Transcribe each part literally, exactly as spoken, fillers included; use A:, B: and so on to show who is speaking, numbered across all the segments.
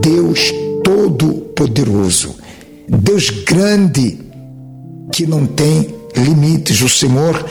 A: Deus Todo-Poderoso, Deus grande, que não tem limites. O Senhor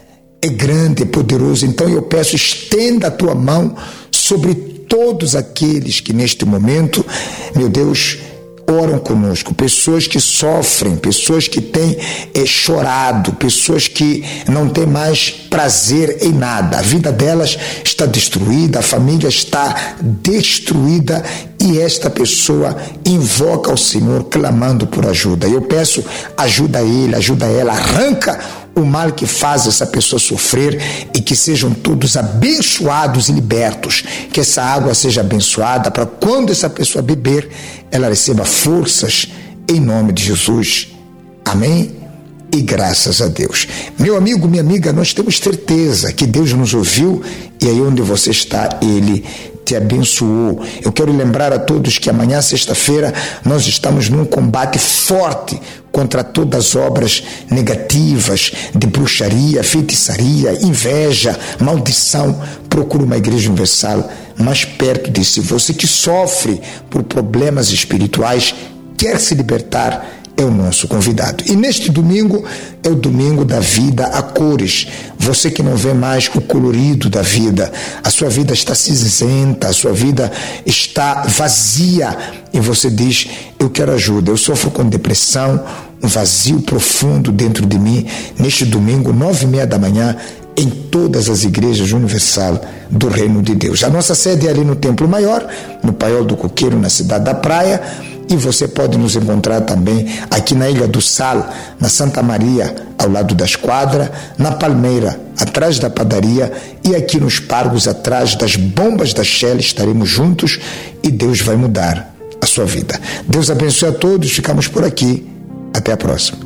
A: é grande, é poderoso. Então eu peço, estenda a tua mão sobre todos aqueles que neste momento, meu Deus, oram conosco, pessoas que sofrem, pessoas que têm é, chorado, pessoas que não têm mais prazer em nada, a vida delas está destruída, a família está destruída e esta pessoa invoca ao Senhor clamando por ajuda. Eu peço, ajuda ele, ajuda ela, arranca o mal que faz essa pessoa sofrer e que sejam todos abençoados e libertos, que essa água seja abençoada para quando essa pessoa beber, ela receba forças em nome de Jesus. Amém? E graças a Deus. Meu amigo, minha amiga, nós temos certeza que Deus nos ouviu e aí onde você está, Ele te abençoou. Eu quero lembrar a todos que amanhã, sexta-feira, nós estamos num combate forte contra todas as obras negativas de bruxaria, feitiçaria, inveja, maldição. Procura uma igreja universal mais perto de si. Você que sofre por problemas espirituais, quer se libertar, é o nosso convidado. E neste domingo é o domingo da vida a cores. Você que não vê mais o colorido da vida, a sua vida está cinzenta, a sua vida está vazia e você diz, eu quero ajuda, eu sofro com depressão, um vazio profundo dentro de mim. Neste domingo, nove e meia da manhã, em todas as igrejas universal do Reino de Deus. A nossa sede é ali no Templo Maior, no Paiol do Coqueiro, na cidade da Praia. E você pode nos encontrar também aqui na Ilha do Sal, na Santa Maria, ao lado da Esquadra, na Palmeira, atrás da padaria, e aqui nos Pargos, atrás das bombas da Shell. Estaremos juntos e Deus vai mudar a sua vida. Deus abençoe a todos, ficamos por aqui. Até a próxima.